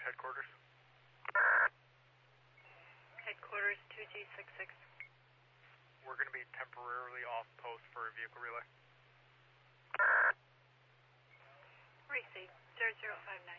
headquarters. Headquarters 2G66. We're going to be temporarily off post for a vehicle relay. Received. 0059.